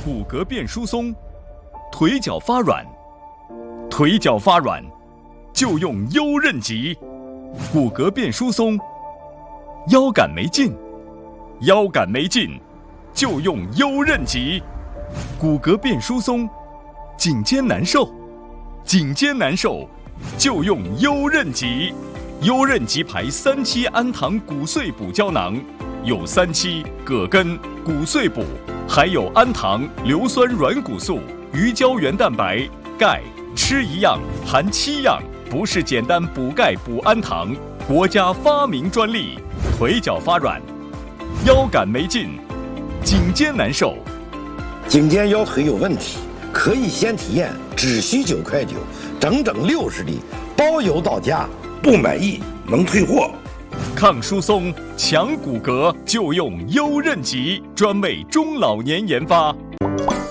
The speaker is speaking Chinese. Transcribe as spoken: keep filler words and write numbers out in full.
骨骼变疏松，腿脚发软，腿脚发软就用优韧脊。骨骼变疏松，腰杆没劲，腰杆没劲就用优韧脊。骨骼变疏松，颈肩难受，颈肩难受就用优韧脊。优韧脊牌三七氨糖骨碎补胶囊，有三七、葛根、骨碎补，还有氨糖、硫酸软骨素、鱼胶原蛋白、钙，吃一样含七样，不是简单补钙补氨糖，国家发明专利。腿脚发软，腰杆没劲，颈肩难受， 颈肩腰腿有问题，可以先体验，只需九块九，整整六十粒，包邮到家，不满意能退货。 抗疏松、强骨骼就用优韧脊，专为中老年研发。